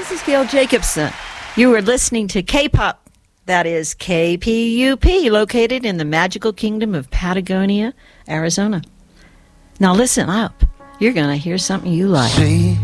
This is Gail Jacobson. You are listening to K-Pop, that is KPUP, located in the magical kingdom of Patagonia, Arizona. Now listen up. You're going to hear something you like.